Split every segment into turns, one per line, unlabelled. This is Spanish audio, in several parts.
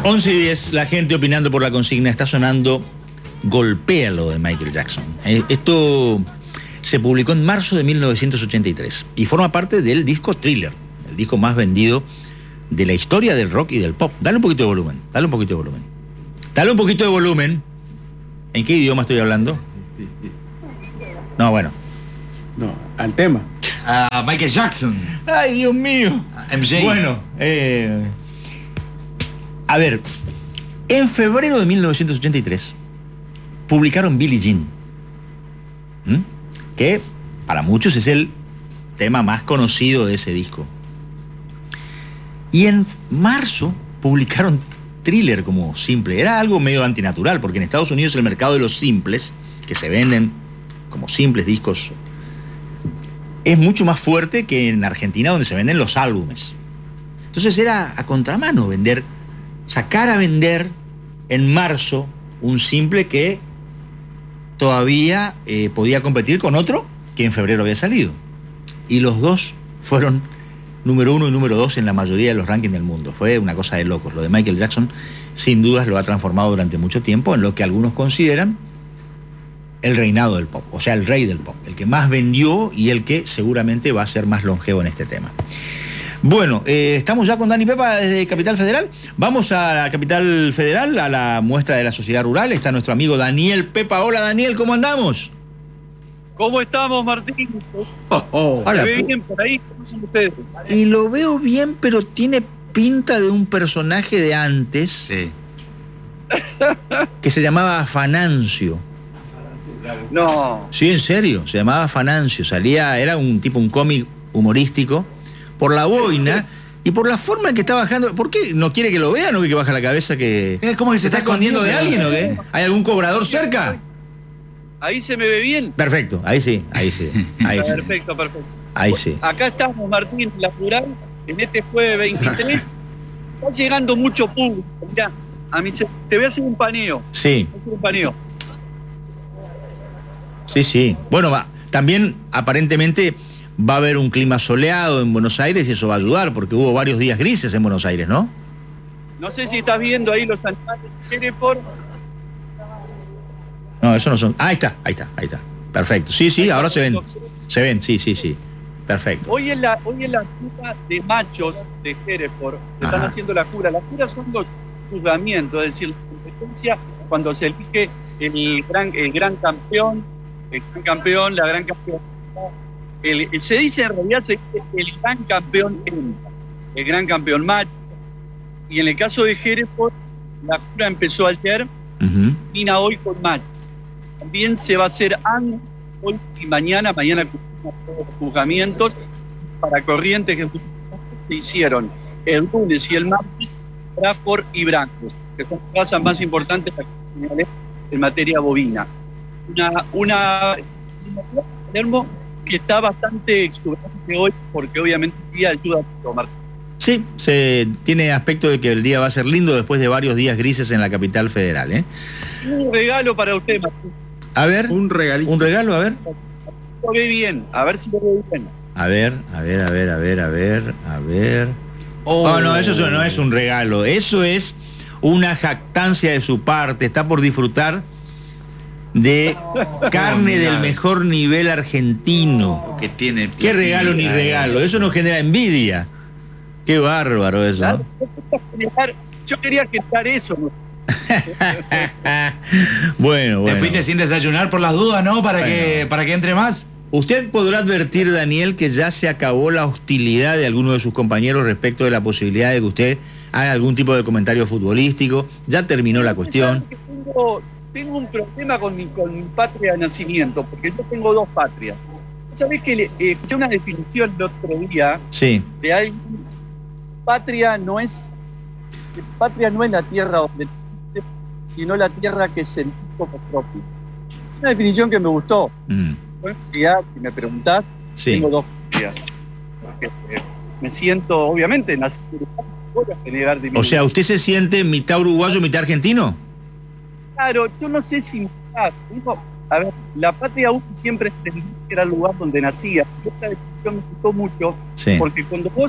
11:10, la gente opinando por la consigna. Está sonando Golpéalo de Michael Jackson. Esto se publicó en marzo de 1983 y forma parte del disco Thriller, el disco más vendido de la historia del rock y del pop. Dale un poquito de volumen, dale un poquito de volumen. Dale un poquito de volumen. ¿En qué idioma estoy hablando? No, bueno.
No, al tema.
Michael Jackson.
Ay, Dios mío.
MJ.
Bueno, a ver, en febrero de 1983 publicaron Billie Jean, que para muchos es el tema más conocido de ese disco. Y en marzo publicaron Thriller como simple. Era algo medio antinatural, porque en Estados Unidos el mercado de los simples, que se venden como simples discos, es mucho más fuerte que en Argentina, donde se venden los álbumes. Entonces era a contramano sacar a vender en marzo un simple que todavía podía competir con otro que en febrero había salido. Y los dos fueron número 1 y número 2 en la mayoría de los rankings del mundo. Fue una cosa de locos. Lo de Michael Jackson, sin dudas, lo ha transformado durante mucho tiempo en lo que algunos consideran el reinado del pop, o sea, el rey del pop, el que más vendió y el que seguramente va a ser más longevo en este tema. Bueno, estamos ya con Dani Pepa desde Capital Federal. Vamos a la Capital Federal, a la muestra de la sociedad rural. Está nuestro amigo Daniel Pepa. Hola, Daniel, ¿cómo andamos?
¿Cómo estamos, Martín? ¿Se ve bien por ahí? ¿Cómo son ustedes?
Y lo veo bien, pero tiene pinta de un personaje de antes.
Sí.
Que se llamaba Afanancio.
No.
Sí, en serio, se llamaba Afanancio. Era un cómic humorístico. Por la boina y por la forma en que está bajando. ¿Por qué? ¿No quiere que lo vean o que baja la cabeza?
¿Cómo que
se está escondiendo de alguien o qué? ¿Hay algún cobrador cerca?
¿Ahí se me ve bien?
Perfecto, ahí sí.
Perfecto.
Ahí sí.
Acá estamos, Martín, en la rural, en este jueves 23. Está llegando mucho público. Mirá, te voy a hacer un paneo.
Sí.
Voy a hacer un paneo.
Sí. Bueno, también aparentemente va a haber un clima soleado en Buenos Aires y eso va a ayudar, porque hubo varios días grises en Buenos Aires, ¿no?
No sé si estás viendo ahí los animales de Hereford.
No, eso no son. Ahí está. Perfecto. Sí, ahora se ven. Se ven, sí. Perfecto.
Hoy es la jura de machos de Hereford. Se están haciendo la jura. La jura son los juzgamientos, es decir, la competencia cuando se elige el gran campeón, la gran campeona. Se dice en realidad el gran campeón hembra, el gran campeón macho. Y en el caso de Hereford, la jura empezó ayer, termina hoy con macho. También se va a hacer hoy y mañana todos los juzgamientos para Corrientes que se hicieron el lunes y el martes, Bradford y Brancos, que son las plazas más importantes en materia bovina. Una Palermo que está bastante exuberante hoy, porque obviamente el día ayuda a tomar.
Sí, tiene aspecto de que el día va a ser lindo después de varios días grises en la Capital Federal, ¿eh?
Un regalo para usted, Martín.
A ver.
Un regalito.
Un regalo, a ver.
Lo ve bien, a ver si lo ve bien.
A ver. Oh, no, eso no es un regalo. Eso es una jactancia de su parte. Está por disfrutar de carne del mejor nivel argentino.
Que tiene.
¿Qué regalo ni regalo? Eso nos genera envidia. Qué bárbaro eso, ¿no?
Yo quería gestar eso, ¿no?
Bueno.
Te fuiste sin desayunar por las dudas, ¿no? Para que entre más.
Usted podrá advertir, Daniel, que ya se acabó la hostilidad de alguno de sus compañeros respecto de la posibilidad de que usted haga algún tipo de comentario futbolístico. Ya terminó la cuestión.
Tengo un problema con mi patria de nacimiento, porque yo tengo dos patrias. ¿Sabés que escuché una definición el otro día?
Sí.
De alguien. Patria no es la tierra donde sino la tierra que sentí como propia. Es una definición que me gustó. Si me preguntás, tengo dos patrias. Me siento, obviamente, nacido en negar de mi.
O sea, ¿usted se siente mitad uruguayo, mitad argentino?
Claro, yo no sé si. A ver, la patria uno siempre entendí que era el lugar donde nacía. Esta definición me gustó mucho, porque cuando vos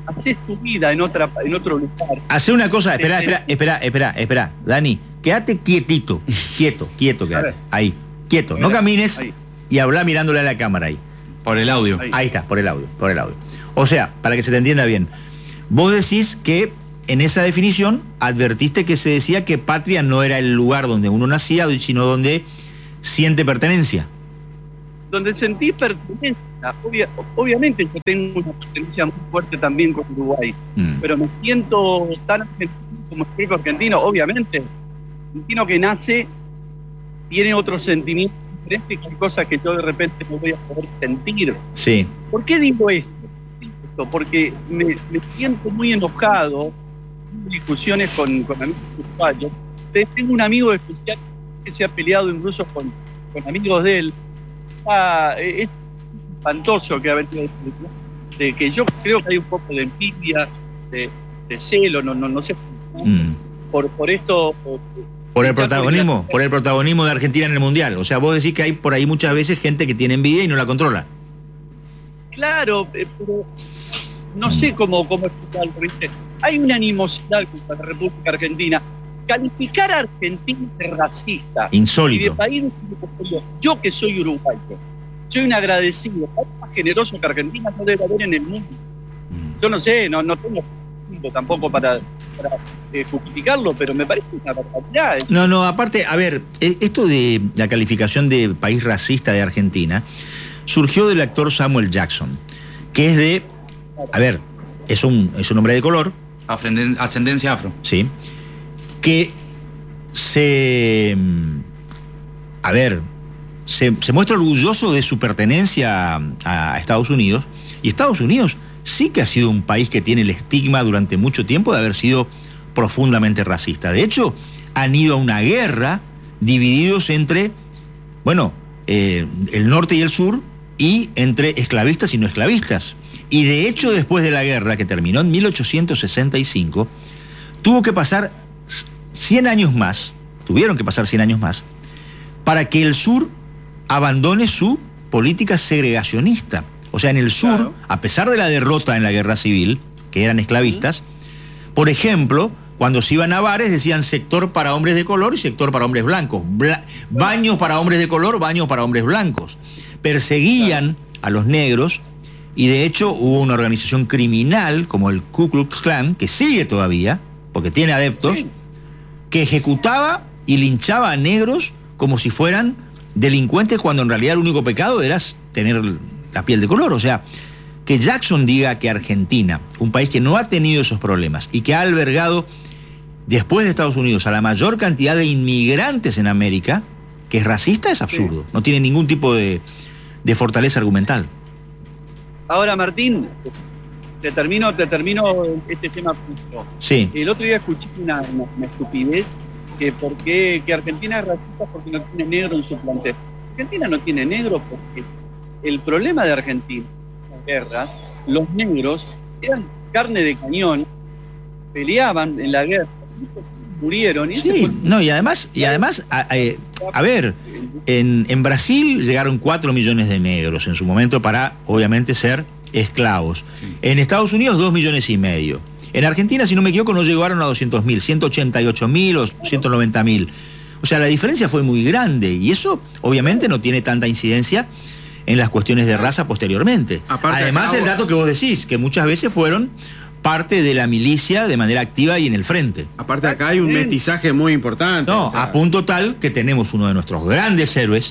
haces tu vida en otro lugar.
Hace una cosa, espera, Dani, quédate quietito, quieto, quédate, ahí, quieto, no camines
Ahí.
y habla mirándole a la cámara ahí.
Por el audio.
Ahí.
Ahí está, por el audio. O sea, para que se te entienda bien, vos decís que en esa definición advertiste que se decía que patria no era el lugar donde uno nacía, sino donde siente pertenencia.
Donde sentí pertenencia. Obviamente yo tengo una pertenencia muy fuerte también con Uruguay, pero me siento tan argentino como el propio argentino. Obviamente, el argentino que nace tiene otros sentimientos diferentes, que hay cosas que yo de repente no voy a poder sentir.
Sí.
¿Por qué digo esto? Porque me siento muy enojado en discusiones con amigos uruguayos. Tengo un amigo especial que se ha peleado incluso con amigos de él. Es espantoso que ha venido de que yo creo que hay un poco de envidia, de celo, no sé, por esto.
Por el protagonismo de Argentina en el Mundial. O sea, vos decís que hay por ahí muchas veces gente que tiene envidia y no la controla.
Claro, pero no sé cómo explicarlo, ¿viste? Hay una animosidad contra la República Argentina. Calificar a Argentina de racista.
Insólito.
Y de país, yo que soy uruguayo, soy un agradecido, más generoso que Argentina no debe haber en el mundo. Yo no sé, no tengo tiempo tampoco para justificarlo, pero me parece una barbaridad.
No, aparte, a ver, esto de la calificación de país racista de Argentina surgió del actor Samuel Jackson, que es es un hombre de color.
Ascendencia afro.
Sí. Que se muestra orgulloso de su pertenencia a Estados Unidos, y Estados Unidos sí que ha sido un país que tiene el estigma durante mucho tiempo de haber sido profundamente racista. De hecho, han ido a una guerra divididos entre, el norte y el sur, y entre esclavistas y no esclavistas. Y de hecho, después de la guerra, que terminó en 1865, tuvieron que pasar 100 años más, para que el sur abandone su política segregacionista. O sea, en el sur, claro, a pesar de la derrota en la guerra civil, que eran esclavistas, por ejemplo, cuando se iban a bares decían sector para hombres de color y sector para hombres blancos, baños para hombres de color, baños para hombres blancos. Perseguían a los negros, y de hecho hubo una organización criminal como el Ku Klux Klan, que sigue todavía, porque tiene adeptos, que ejecutaba y linchaba a negros como si fueran delincuentes, cuando en realidad el único pecado era tener la piel de color. O sea, que Jackson diga que Argentina, un país que no ha tenido esos problemas y que ha albergado, después de Estados Unidos, a la mayor cantidad de inmigrantes en América, que es racista, es absurdo. Sí. No tiene ningún tipo de fortaleza argumental.
Ahora, Martín, te termino este tema.
Sí.
El otro día escuché una estupidez, que Argentina es racista porque no tiene negro en su plantel. Argentina no tiene negro porque el problema de Argentina, las guerras, los negros eran carne de cañón, peleaban en la guerra, murieron.
Sí, y además, a ver, en Brasil llegaron 4 millones de negros en su momento para, obviamente, ser esclavos. Sí. En Estados Unidos, 2,5 millones. En Argentina, si no me equivoco, no llegaron a 200.000, 188.000 o 190.000. O sea, la diferencia fue muy grande, y eso obviamente no tiene tanta incidencia en las cuestiones de raza posteriormente. Además, el dato que vos decís, que muchas veces fueron parte de la milicia de manera activa y en el frente.
Aparte, acá hay un mestizaje muy importante.
No, a punto tal que tenemos uno de nuestros grandes héroes,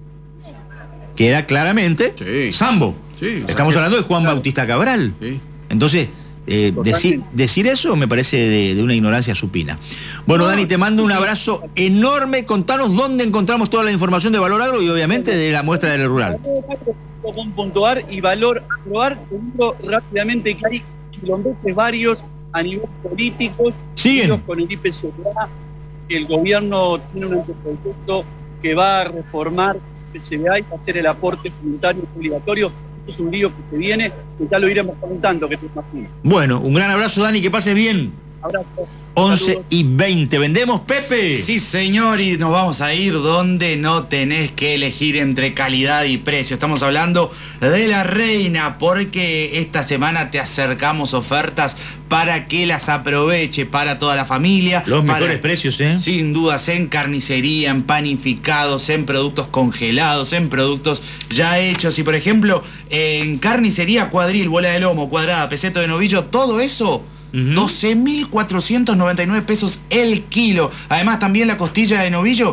que era claramente Sambo. Sí, estamos hablando de Juan Bautista Cabral. Sí. Entonces, decir eso me parece de una ignorancia supina. Bueno, Dani, te mando un abrazo enorme. Contanos dónde encontramos toda la información de Valor Agro y obviamente de la muestra del rural.
Y Valor Agro, te digo rápidamente que hay kilómetros varios a nivel político.
Siguen
con el IPCBA, que el gobierno tiene un anteproyecto que va a reformar el IPCBA y va a hacer el aporte voluntario obligatorio. Es un lío que se viene, que ya lo iremos comentando, que te imagino.
Bueno, un gran abrazo, Dani, que pases bien.
Abrazo.
11:20. ¿Vendemos, Pepe?
Sí, señor, y nos vamos a ir donde no tenés que elegir entre calidad y precio. Estamos hablando de La Reina, porque esta semana te acercamos ofertas para que las aproveche para toda la familia.
Los mejores precios, ¿eh?
Sin dudas, en carnicería, en panificados, en productos congelados, en productos ya hechos. Y por ejemplo, en carnicería, cuadril, bola de lomo, cuadrada, peseto de novillo, todo eso... 12.499 pesos el kilo. Además, también la costilla de novillo,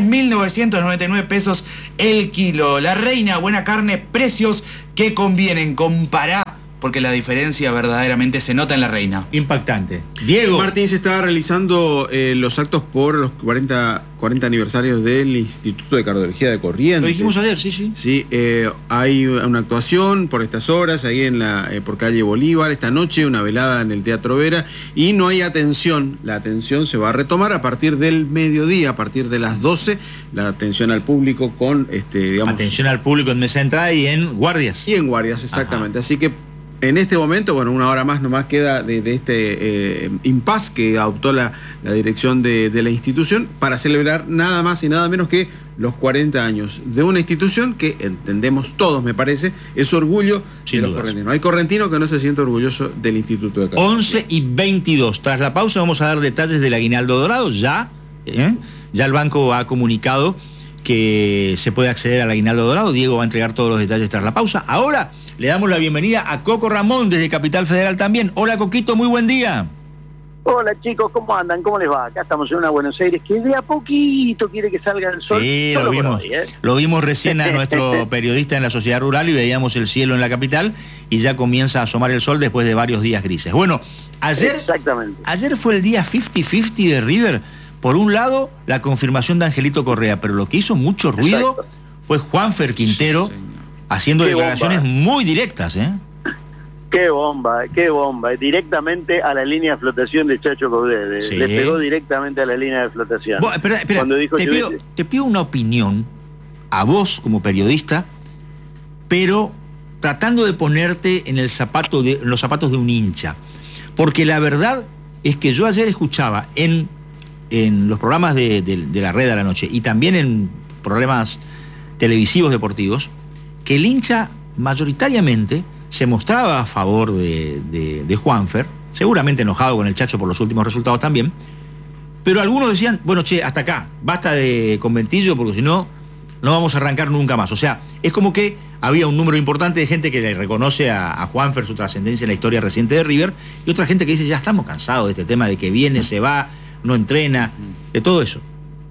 10.999 pesos el kilo. La Reina, buena carne, precios que convienen. Compará, porque la diferencia verdaderamente se nota en La Reina.
Impactante. Diego.
Martín, se está realizando los actos por los 40 aniversarios del Instituto de Cardiología de Corrientes.
Lo dijimos ayer, sí, sí.
Sí, hay una actuación por estas horas ahí en por calle Bolívar. Esta noche una velada en el Teatro Vera y no hay atención. La atención se va a retomar a partir del mediodía, a partir de las 12. La atención al público con, digamos...
Atención al público en mesa de entrada y en guardias.
Y en guardias, exactamente. Ajá. Así que en este momento, bueno, una hora más nomás queda de este impasse que adoptó la dirección de la institución para celebrar nada más y nada menos que los 40 años de una institución que entendemos todos, me parece, es orgullo de los correntinos. No hay correntino que no se sienta orgulloso del Instituto de Cardiología.
11:22. Tras la pausa vamos a dar detalles del aguinaldo dorado. Ya el banco ha comunicado que se puede acceder al aguinaldo dorado. Diego va a entregar todos los detalles tras la pausa. Ahora le damos la bienvenida a Coco Ramón desde Capital Federal también. Hola, Coquito, muy buen día.
Hola, chicos, ¿cómo andan? ¿Cómo les va? Acá estamos en una Buenos Aires que de a poquito quiere que salga el sol.
Sí, lo vimos recién a nuestro periodista en la Sociedad Rural y veíamos el cielo en la capital y ya comienza a asomar el sol después de varios días grises. Bueno, ayer fue el día 50-50 de River. Por un lado, la confirmación de Angelito Correa, pero lo que hizo mucho ruido fue Juanfer Quintero haciendo declaraciones muy directas, ¿eh?
Qué bomba, directamente a la línea de flotación de Chacho Coudet.
Sí.
Le pegó directamente a la línea de flotación.
Espera,
Cuando dijo
te pido una opinión a vos como periodista, pero tratando de ponerte en los zapatos de un hincha. Porque la verdad es que yo ayer escuchaba en los programas de la red a la noche y también en programas televisivos deportivos, que el hincha mayoritariamente se mostraba a favor de Juanfer, seguramente enojado con el Chacho por los últimos resultados también, pero algunos decían, bueno, che, hasta acá, basta de conventillo porque si no, no vamos a arrancar nunca más. O sea, es como que había un número importante de gente que le reconoce a Juanfer su trascendencia en la historia reciente de River y otra gente que dice, ya estamos cansados de este tema de que viene, se va, no entrena, de todo eso.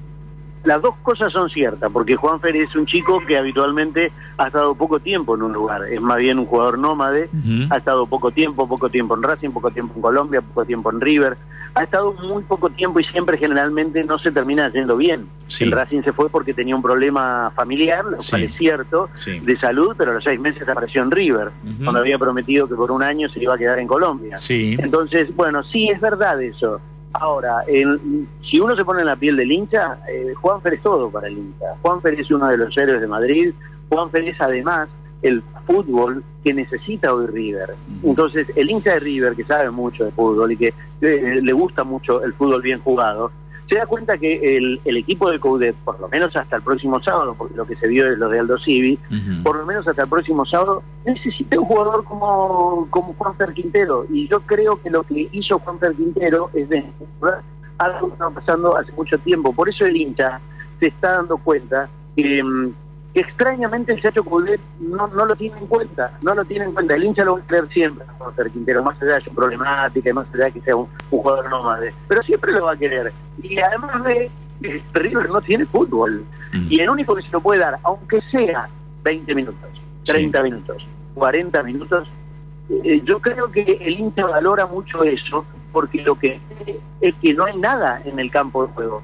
Las dos cosas son ciertas, porque Juanfer es un chico que habitualmente ha estado poco tiempo en un lugar, es más bien un jugador nómade, ha estado poco tiempo en Racing, poco tiempo en Colombia, poco tiempo en River, ha estado muy poco tiempo y siempre generalmente no se termina yendo bien. Sí. En Racing se fue porque tenía un problema familiar, lo cual es cierto, de salud, pero a los 6 meses apareció en River, cuando había prometido que por un año se iba a quedar en Colombia.
Sí.
Entonces, bueno, sí es verdad eso. Ahora, si uno se pone en la piel del hincha, Juanfer es todo para el hincha. Juanfer es uno de los héroes de Madrid. Juanfer es además el fútbol que necesita hoy River. Entonces, el hincha de River, que sabe mucho de fútbol y que le gusta mucho el fútbol bien jugado, se da cuenta que el equipo de Coudet, por lo menos hasta el próximo sábado, porque lo que se vio es lo de Aldo Civi, por lo menos hasta el próximo sábado, necesita un jugador como Juanfer Quintero. Y yo creo que lo que hizo Juanfer Quintero es algo que está pasando hace mucho tiempo. Por eso el hincha se está dando cuenta que extrañamente el Chacho Coudet no lo tiene en cuenta. No lo tiene en cuenta. El hincha lo va a creer siempre a Juanfer Quintero, más allá de su problemática, más allá de que sea un jugador nómade. Pero siempre lo va a querer. Y además de River no tiene fútbol. Y el único que se lo puede dar, aunque sea 20 minutos, 30 minutos, 40 minutos, yo creo que el hincha valora mucho eso, porque lo que es que no hay nada en el campo de juego.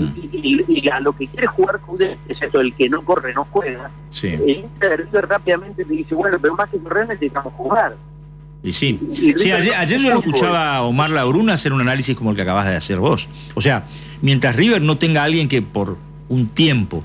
Y a lo que quiere jugar Coudet, excepto el que no corre, no juega, el hincha de River rápidamente te dice, bueno, pero más que correr necesitamos jugar.
Y ayer yo lo escuchaba a Omar Labruna hacer un análisis como el que acabas de hacer vos. O sea, mientras River no tenga a alguien que por un tiempo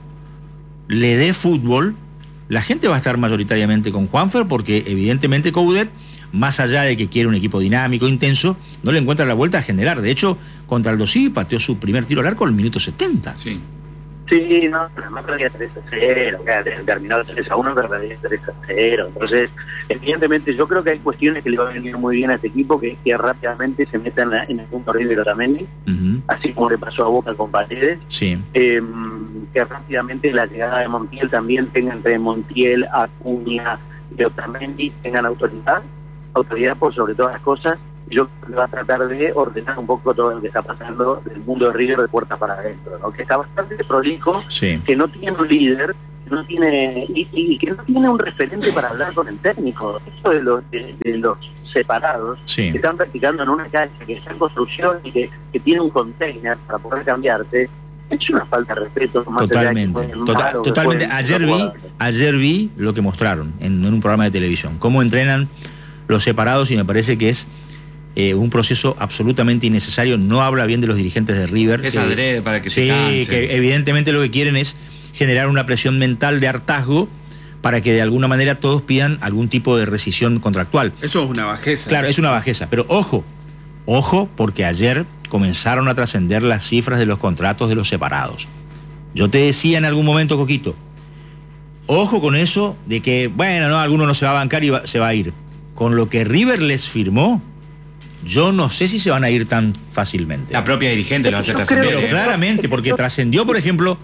le dé fútbol, la gente va a estar mayoritariamente con Juanfer porque evidentemente Coudet más allá de que quiere un equipo dinámico, intenso, no le encuentra la vuelta a generar. De hecho, contra el Dosí pateó su primer tiro al arco al minuto 70.
Sí.
Sí, no, además perdía 3-0, terminó 3-1, perdía 3-0. Entonces, evidentemente, yo creo que hay cuestiones que le van a venir muy bien a este equipo, que rápidamente se metan en el punto River Otamendi, así como le pasó a Boca con Paredes.
Sí.
Que rápidamente la llegada de Montiel también tenga entre Montiel, Acuña y Otamendi, tengan autoridad por sobre todas las cosas. Yo creo que va a tratar de ordenar un poco todo lo que está pasando del mundo de River de puertas para adentro, ¿no? Que está bastante prolijo,
Sí.
que no tiene un líder, que no tiene y que no tiene un referente para hablar con el técnico. Eso de los separados,
Sí.
que están practicando en una cancha que está en construcción y que tiene un container para poder cambiarse, es una falta de respeto.
Totalmente. Totalmente. Ayer vi lo que mostraron en un programa de televisión, cómo entrenan los separados, y me parece que es un proceso absolutamente innecesario. No habla bien de los dirigentes de River.
Es adrede para que se cansen.
Sí, que evidentemente lo que quieren es generar una presión mental de hartazgo para que de alguna manera todos pidan algún tipo de rescisión contractual.
Eso es una bajeza.
Claro, es una bajeza, pero ojo, porque ayer comenzaron a trascender las cifras de los contratos de los separados. Yo te decía en algún momento, Coquito, ojo con eso de que, bueno, no, alguno no se va a bancar y se va a ir. Con lo que River les firmó, yo no sé si se van a ir tan fácilmente.
La propia dirigente lo hace trascender.
Pero claramente, porque trascendió, por ejemplo,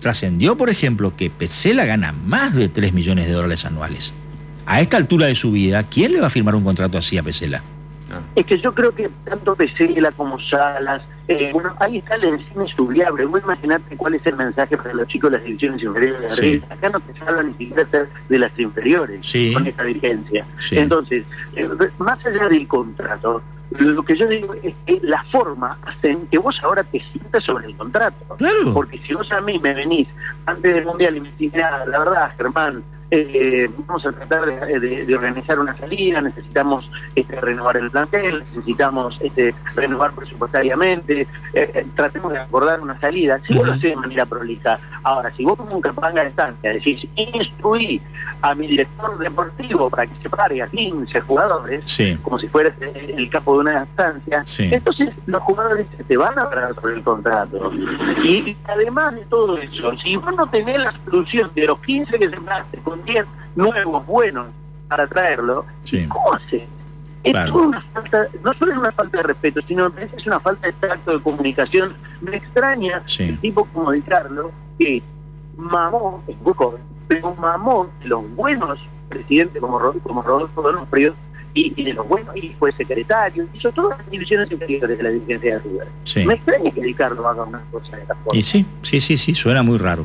que Petzela gana más de 3 millones de dólares anuales. A esta altura de su vida, ¿quién le va a firmar un contrato así a Petzela?
Es que yo creo que tanto Petzela como Salas, ahí está el encima estudiable. Vos imaginate cuál es el mensaje para los chicos de las divisiones inferiores de River. Sí. Acá no te salvan ni siquiera ser de las inferiores, sí, con esta vigencia. Sí. Entonces, más allá del contrato, lo que yo digo es que la forma hacen que vos ahora te sientas sobre el contrato.
Claro.
Porque si vos a mí me venís antes del Mundial y me decís, la verdad, Germán, vamos a tratar de organizar una salida, necesitamos renovar el plantel, necesitamos renovar presupuestariamente, tratemos de acordar una salida. Si vos lo haces de manera prolija. Ahora, si vos como un capanga de estancia decís, instruí a mi director deportivo para que se pare a 15 jugadores, sí, como si fuera el capo de una estancia, sí, entonces los jugadores te van a parar sobre el contrato. Y además de todo eso, si vos no tenés la solución de los 15 que sembraste con 10 nuevos buenos para traerlo, sí, ¿cómo haces? Claro. Es una falta, no solo es una falta de respeto, sino que es una falta de tacto, de comunicación. Me extraña, sí, el tipo como de Carlos, que mamó, es muy joven, pero mamó de los buenos presidentes como Rodolfo Donofrio, y de los buenos, y fue secretario, hizo todas las divisiones inferiores de la dirigencia de River. Sí. Me extraña que Ricardo haga una cosa de esta forma.
Y sí, suena muy raro.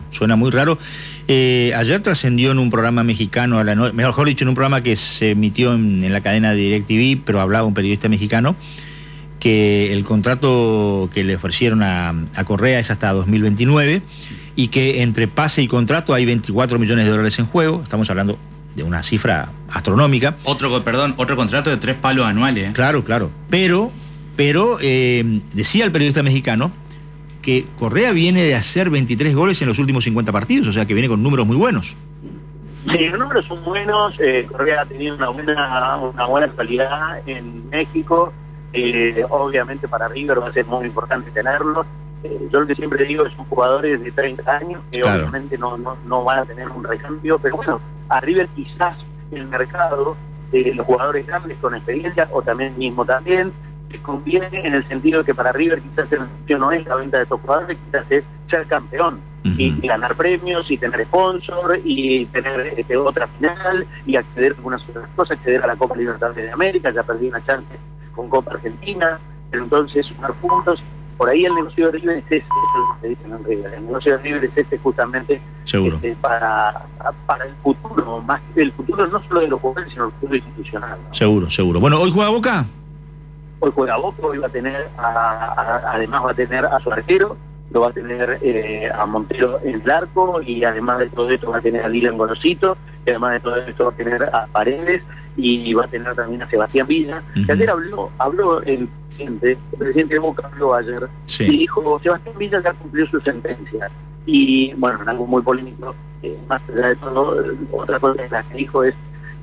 Ayer trascendió en un programa mexicano, mejor dicho, en un programa que se emitió en la cadena de DirecTV, pero hablaba un periodista mexicano, que el contrato que le ofrecieron a Correa es hasta 2029, y que entre pase y contrato hay 24 millones de dólares en juego. Estamos hablando de una cifra astronómica.
Otro contrato de 3 palos anuales.
Claro. Pero decía el periodista mexicano que Correa viene de hacer 23 goles en los últimos 50 partidos, o sea que viene con números muy buenos.
Sí, los números son buenos. Correa ha tenido una buena calidad en México. Obviamente para River va a ser muy importante tenerlo. Yo lo que siempre digo, son jugadores de 30 años que claro, obviamente no van a tener un recambio, pero bueno, a River quizás el mercado de los jugadores grandes con experiencia, o también les conviene en el sentido de que para River quizás la opción no es la venta de estos jugadores, quizás es ser campeón, y ganar premios, y tener sponsor, y tener otra final, y acceder a algunas otras cosas, acceder a la Copa Libertadores de América. Ya perdí una chance con Copa Argentina, pero entonces sumar puntos. Por ahí el negocio de River es eso es lo que dicen en River. El negocio de River es justamente para el futuro, más el futuro no solo de los jugadores, sino el futuro institucional, ¿no?
Seguro. Bueno, ¿hoy juega Boca?
Hoy juega Boca, hoy va a tener además va a tener a su arquero, lo va a tener a Montero en el arco, y además de todo esto va a tener a Dylan Gorosito, y además de todo esto va a tener a Paredes, y va a tener también a Sebastián Villa. Que ayer habló el presidente de Boca habló ayer, sí, y dijo, Sebastián Villa ya cumplió su sentencia. Y bueno, en algo muy polémico, más allá de todo, otra cosa que dijo es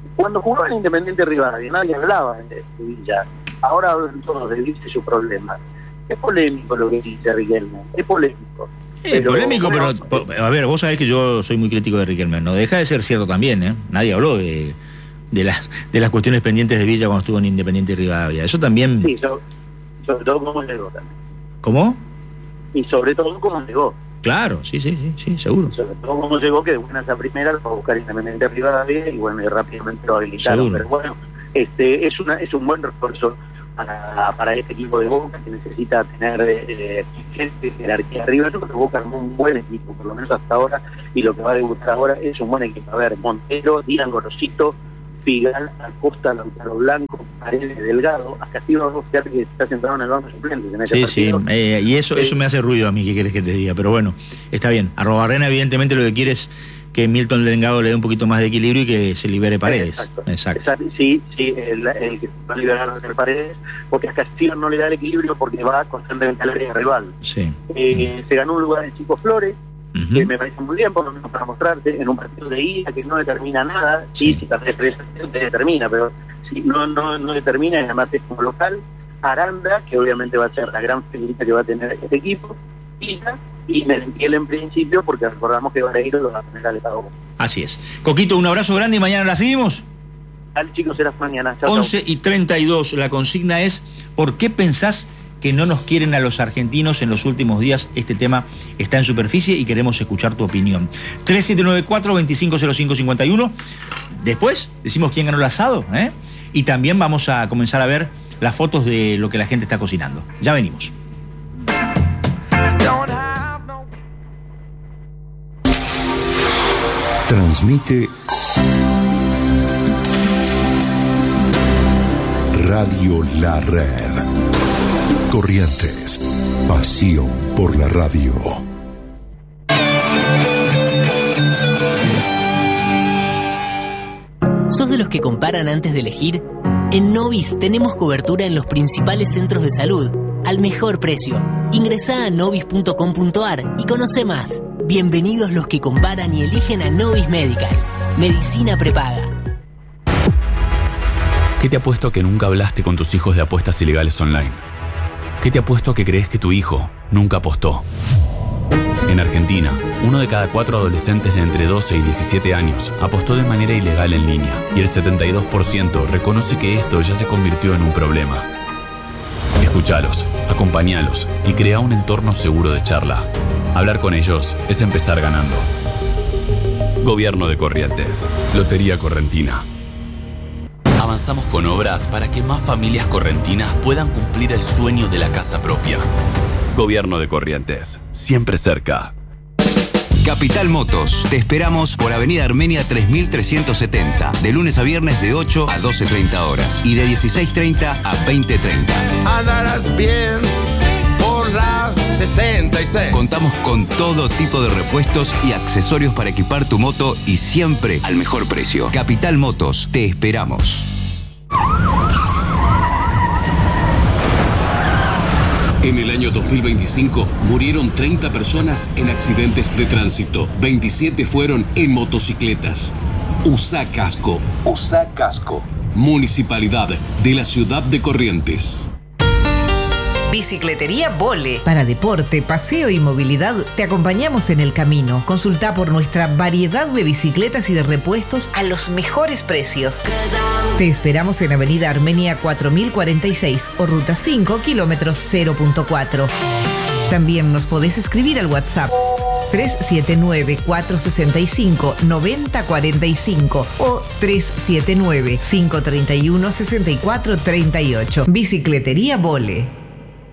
Cuando jugaba en Independiente Rivadavia, nadie hablaba de Villa. Ahora hablan todos de Villa y su problema. Es polémico lo que dice Riquelme, es polémico.
Polémico, pero a ver, vos sabés que yo soy muy crítico de Riquelme. No deja de ser cierto también, ¿eh? Nadie habló de las cuestiones pendientes de Villa cuando estuvo en Independiente Rivadavia. Eso también...
Sí, sobre todo cómo llegó también.
¿Cómo?
Y sobre todo cómo llegó.
Claro, sí, seguro.
Sobre todo cómo llegó, que de buenas a primera lo fue a buscar Independiente Rivadavia y bueno, y rápidamente lo habilitaron.
Seguro.
Pero bueno, es un buen refuerzo para este equipo de Boca, que necesita tener gente de jerarquía arriba. Yo creo que Boca armó un buen equipo, por lo menos hasta ahora, y lo que va a debutar ahora es un buen equipo. A ver, Montero, Dylan Gorosito, Figal, Acosta, Lautaro Blanco, Paredes, Delgado, a Castillo, fíjate que está sentado en el banco de suplentes en este partido.
Y eso me hace ruido a mí, ¿qué querés que te diga? Pero bueno, está bien. Arrobarrena evidentemente lo que quiere es que Milton Delgado le dé un poquito más de equilibrio y que se libere Paredes. Exacto.
Sí, el que va a liberar a hacer Paredes, porque a Castillo no le da el equilibrio porque va constantemente al área rival.
Sí.
Se ganó un lugar en Chico Flores, que me parece muy bien, por lo menos para mostrarte, en un partido de ida que no determina nada. Sí, si también te determina, pero si no determina, y además es como local. Aranda, que obviamente va a ser la gran figurita que va a tener este equipo, y Merentiel en principio, porque recordamos que Vareiro lo va a tener aletado.
Así es. Coquito, un abrazo grande y mañana la seguimos.
Dale, chicos, serás mañana. Chau,
11:32. La consigna es: ¿por qué pensás que no nos quieren a los argentinos en los últimos días? Este tema está en superficie y queremos escuchar tu opinión. 3794-250551. Después decimos quién ganó el asado, ¿eh? Y también vamos a comenzar a ver las fotos de lo que la gente está cocinando. Ya venimos.
Transmite Radio La Red. Corrientes, pasión por la radio.
¿Sos de los que comparan antes de elegir? En Novis tenemos cobertura en los principales centros de salud, al mejor precio. Ingresá a novis.com.ar y conoce más. Bienvenidos los que comparan y eligen a Novis Medical. Medicina prepaga.
¿Qué te apuesto a que nunca hablaste con tus hijos de apuestas ilegales online? ¿Qué te apuesto a que crees que tu hijo nunca apostó? En Argentina, 1 de cada 4 adolescentes de entre 12 y 17 años apostó de manera ilegal en línea, y el 72% reconoce que esto ya se convirtió en un problema. Escuchalos, acompañalos y crea un entorno seguro de charla. Hablar con ellos es empezar ganando. Gobierno de Corrientes. Lotería Correntina. Avanzamos con obras para que más familias correntinas puedan cumplir el sueño de la casa propia. Gobierno de Corrientes. Siempre cerca.
Capital Motos. Te esperamos por Avenida Armenia 3370. De lunes a viernes de 8 a 12:30 horas. Y de 16:30 a 20:30.
Andarás bien por la 66.
Contamos con todo tipo de repuestos y accesorios para equipar tu moto y siempre al mejor precio. Capital Motos. Te esperamos.
En el año 2025 murieron 30 personas en accidentes de tránsito. 27 fueron en motocicletas. Usa casco. Usa casco. Municipalidad de la Ciudad de Corrientes.
Bicicletería Vole. Para deporte, paseo y movilidad, te acompañamos en el camino. Consulta por nuestra variedad de bicicletas y de repuestos a los mejores precios. Te esperamos en Avenida Armenia 4046 o Ruta 5, kilómetros 0.4. También nos podés escribir al WhatsApp 379-465-9045 o 379-531-6438. Bicicletería Vole.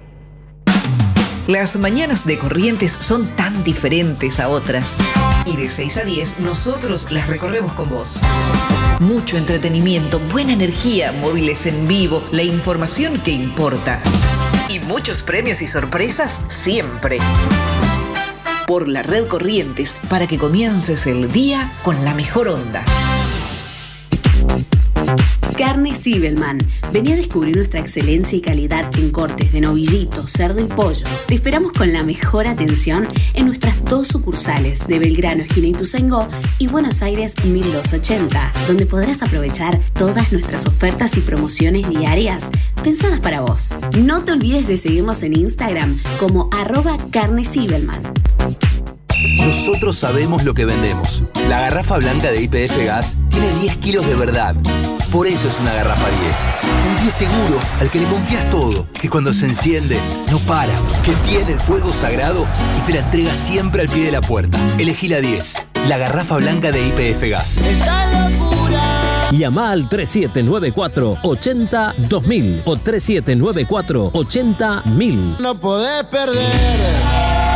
Las mañanas de Corrientes son tan diferentes a otras. Y de 6 a 10 nosotros las recorremos con vos. Mucho entretenimiento, buena energía, móviles en vivo, la información que importa. Y muchos premios y sorpresas siempre. Por la red Corrientes, para que comiences el día con la mejor onda.
Carne Zibelman. Vení a descubrir nuestra excelencia y calidad en cortes de novillito, cerdo y pollo. Te esperamos con la mejor atención en nuestras 2 sucursales de Belgrano, esquina Ituzaingó, y Buenos Aires 1280, donde podrás aprovechar todas nuestras ofertas y promociones diarias pensadas para vos. No te olvides de seguirnos en Instagram como @carnezibelman.
Nosotros sabemos lo que vendemos. La garrafa blanca de YPF Gas tiene 10 kilos de verdad. Por eso es una garrafa 10. Un 10 seguro al que le confías todo. Que cuando se enciende, no para. Que tiene el fuego sagrado y te la entrega siempre al pie de la puerta. Elegí la 10. La garrafa blanca de YPF Gas.
¡Esta locura! Llama al 3794-80-2000 o 3794-80-1000.
No podés perder.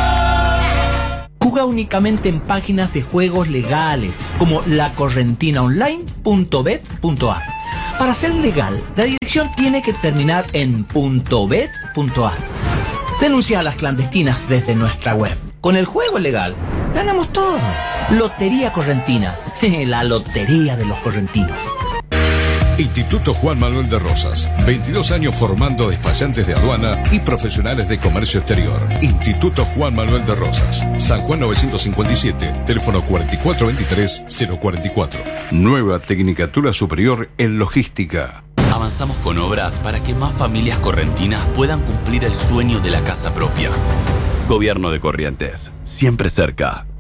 Juega únicamente en páginas de juegos legales como lacorrentinaonline.bet.ar. Para ser legal, la dirección tiene que terminar en .bet.ar. Denuncia a las clandestinas desde nuestra web. Con el juego legal, ganamos todo. Lotería Correntina, la lotería de los correntinos.
Instituto Juan Manuel de Rosas, 22 años formando despachantes de aduana y profesionales de comercio exterior. Instituto Juan Manuel de Rosas, San Juan 957, teléfono 4423-044.
Nueva Tecnicatura Superior en Logística.
Avanzamos con obras para que más familias correntinas puedan cumplir el sueño de la casa propia. Gobierno de Corrientes, siempre cerca.